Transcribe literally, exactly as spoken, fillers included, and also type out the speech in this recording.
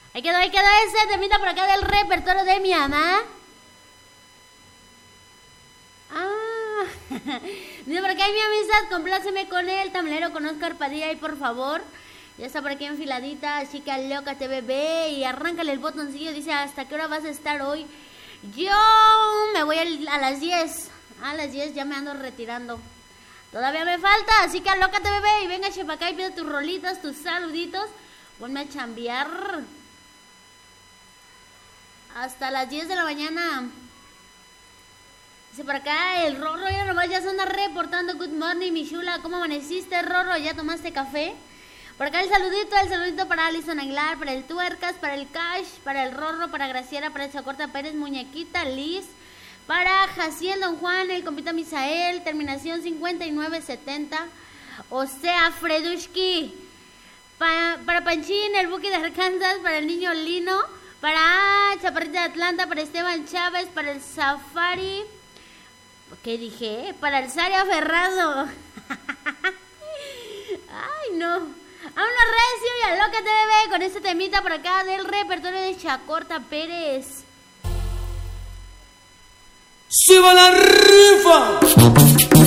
Ahí quedó, ahí quedó ese temita por acá del repertorio de mi mamá. Ah, dice por acá, mi amistad, compláceme con el tamalero con Oscar Padilla ahí, por favor. Ya está por aquí enfiladita, chica loca, te bebé. Y arráncale el botoncillo, dice, ¿hasta qué hora vas a estar hoy? Yo me voy a las diez. A las diez ya me ando retirando. Todavía me falta, así que alócate, bebé. Y venga, chepa acá y pide tus rolitas, tus saluditos. Ponme a chambear. Hasta las diez de la mañana. Dice por acá, el Rorro ya nomás ya se anda reportando. Good morning, mi chula. ¿Cómo amaneciste, Rorro? ¿Ya tomaste café? Por acá el saludito, el saludito para Alison Aguilar, para el Tuercas, para el Cash, para el Rorro, para Graciela, para el Chacorta Pérez, Muñequita, Liz, para Jaciel, Don Juan, el compita Misael, terminación cincuenta y nueve setenta, o sea, Fredushki, pa, para Panchín, el Buki de Arkansas, para el niño Lino, para Chaparrita de Atlanta, para Esteban Chávez, para el Safari, ¿qué dije? Para el Saria Ferrado. Ay, no. Vámonos recio y alócate, bebé, con este temita por acá del repertorio de Chacorta Pérez. ¡Suba la rifa!